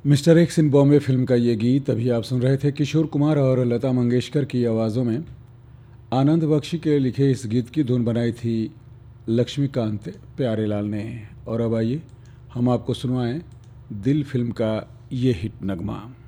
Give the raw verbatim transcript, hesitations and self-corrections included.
Mister x इन Bombay film का ये गीत अभी आप सुन रहे थे किशोर कुमार और लता मंगेशकर की आवाज़ों में। आनंद बख्शी के लिखे इस गीत की धुन बनाई थी लक्ष्मीकांत प्यारेलाल ने। और अब आइए हम आपको सुनवाएं दिल फिल्म का ये हिट नगमा।